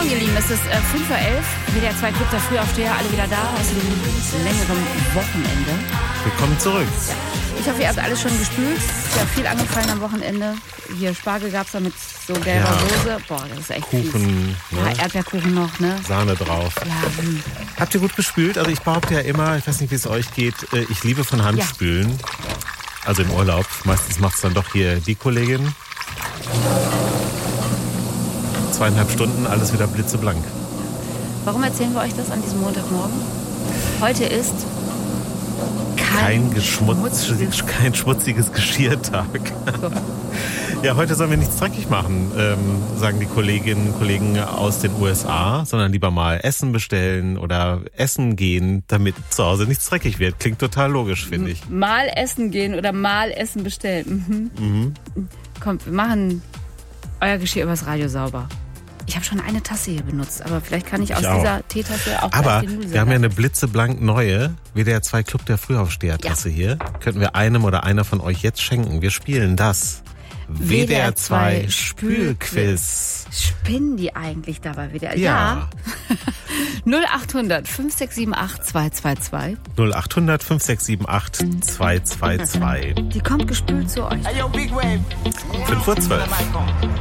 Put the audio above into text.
Morgen, ihr Lieben. Es ist 5:11 Uhr. WDR 2 Club der Frühaufsteher, alle wieder da aus dem längeren Wochenende. Willkommen zurück. Ja. Ich hoffe, ihr habt alles schon gespült. Ist ja viel angefallen am Wochenende. Hier Spargel gab es da mit so gelber Soße. Boah, das ist echt Kuchen, fies. Ne? Ja, Erdbeerkuchen noch, ne? Sahne drauf. Ja, Habt ihr gut gespült? Also ich behaupte ja immer, ich weiß nicht, wie es euch geht, ich liebe von Hand spülen. Also im Urlaub. Meistens macht es dann doch hier die Kollegin. 2,5 Stunden, alles wieder blitzeblank. Warum erzählen wir euch das an diesem Montagmorgen? Heute ist kein schmutziges Geschirrtag. So. Ja, heute sollen wir nichts dreckig machen, sagen die Kolleginnen und Kollegen aus den USA, sondern lieber mal Essen bestellen oder essen gehen, damit zu Hause nichts dreckig wird. Klingt total logisch, finde ich. Mal essen gehen oder mal Essen bestellen. Mhm. Kommt, wir machen euer Geschirr übers Radio sauber. Ich habe schon eine Tasse hier benutzt, aber vielleicht kann ich aus dieser Teetasse auch aber den Nudelsalat. Wir haben ja eine blitzeblank neue WDR 2 Club der Frühaufsteher-Tasse hier. Könnten wir einem oder einer von euch jetzt schenken. Wir spielen das WDR 2 Spülquiz. Spinnen die eigentlich dabei WDR? Ja. 0800 5678 222. 0800 5678 222. Die kommt gespült zu euch. 5:12 Uhr.